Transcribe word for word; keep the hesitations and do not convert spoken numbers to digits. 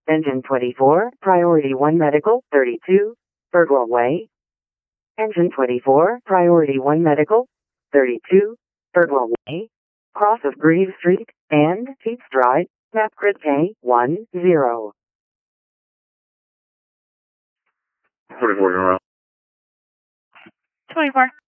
Engine twenty-four, Priority one Medical, thirty-two, Birdwell Way. Engine twenty-four, Priority one Medical, thirty-two, Birdwell Way. Cross of Grieve Street, and Keats Drive, map grid K one zero. twenty-four, you're on. twenty-four.